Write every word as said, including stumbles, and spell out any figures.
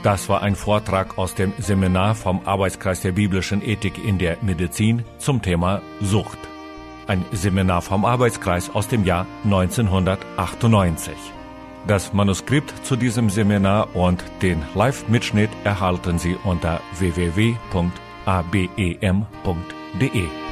Das war ein Vortrag aus dem Seminar vom Arbeitskreis der biblischen Ethik in der Medizin zum Thema Sucht. Ein Seminar vom Arbeitskreis aus dem Jahr neunzehnhundertachtundneunzig. Das Manuskript zu diesem Seminar und den Live-Mitschnitt erhalten Sie unter w w w punkt a b e m punkt d e.